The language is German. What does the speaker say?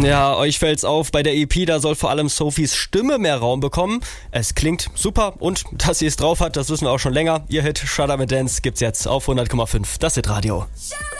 Ja, euch fällt's auf, bei der EP, da soll vor allem Sophies Stimme mehr Raum bekommen. Es klingt super und dass sie es drauf hat, das wissen wir auch schon länger. Ihr Hit Shut Up and Dance gibt's jetzt auf 100,5, das Hitradio.